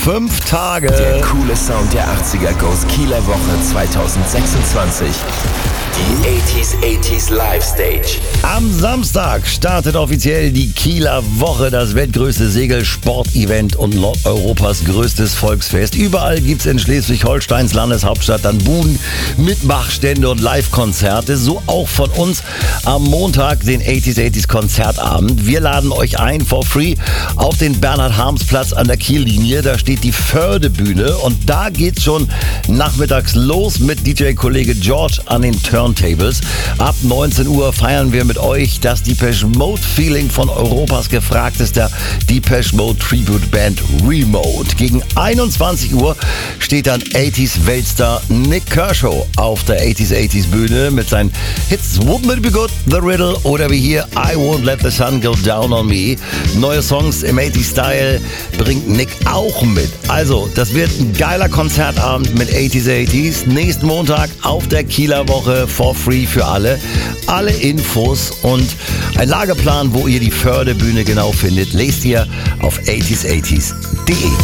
5 Tage. Der coole Sound der 80er Goes Kieler Woche 2026. Die 80s Live Stage. Am Samstag startet offiziell die Kieler Woche, das weltgrößte Segelsport-Event und Europas größtes Volksfest. Überall gibt's in Schleswig-Holsteins Landeshauptstadt dann Buden, Mitmachstände und Live-Konzerte. So auch von uns am Montag, den 80s Konzertabend. Wir laden euch ein for free auf den Bernhard-Harms-Platz an der Kiellinie. Da steht die Fördebühne und da geht's schon nachmittags los mit DJ-Kollege George an den Turntables. Ab 19 Uhr feiern wir mit euch das Depeche Mode Feeling von Europas gefragtester Depeche Mode Tribute Band Remote. Gegen 21 Uhr steht dann 80s Weltstar Nick Kershaw auf der 80s Bühne mit seinen Hits Wouldn't It Be Good, The Riddle oder wie hier I Won't Let the Sun Go Down on Me. Neue Songs im 80s Style bringt Nick auch mit. Also, das wird ein geiler Konzertabend mit 80s. Nächsten Montag auf der Kieler Woche for free für alle. Alle Infos und ein Lageplan, wo ihr die Fördebühne genau findet, lest ihr auf 80s80s.de.